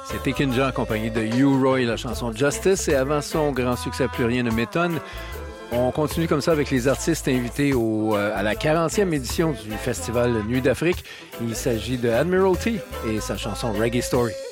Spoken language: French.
C'était Kinja accompagné de U-Roy, la chanson Justice. Et avant son grand succès, Plus rien ne m'étonne. On continue comme ça avec les artistes invités à la 40e édition du festival Nuit d'Afrique. Il s'agit de Admiralty et sa chanson Reggae Story.